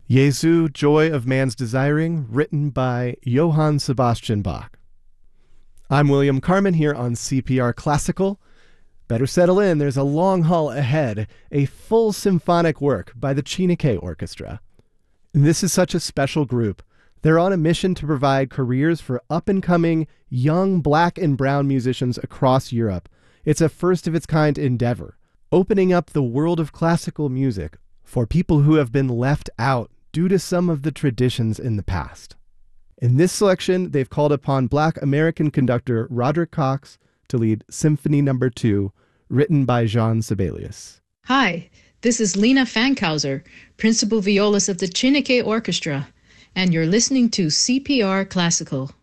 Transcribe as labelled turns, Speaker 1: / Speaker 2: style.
Speaker 1: Jesu, Joy of Man's Desiring, written by Johann Sebastian Bach. I'm William Carmen here on CPR Classical. Better settle in, there's a long haul ahead, a full symphonic work by the Chineke Orchestra. This is such a special group. They're on a mission to provide careers for up-and-coming young black and brown musicians across Europe. It's a first-of-its-kind endeavor, opening up the world of classical music for people who have been left out due to some of the traditions in the past. In this selection, they've called upon Black American conductor Roderick Cox to lead Symphony No. 2, written by Jean Sibelius.
Speaker 2: Hi, this is Lena Fankhauser, principal violist of the Chineke Orchestra, and you're listening to CPR Classical.